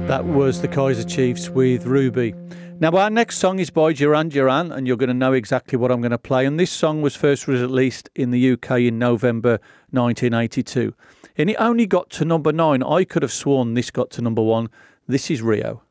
That was the Kaiser Chiefs with Ruby. Now, our next song is by Duran Duran, and you're going to know exactly what I'm going to play. And this song was first released in the UK in November 1982. And it only got to number 9. I could have sworn this got to number 1. This is Rio.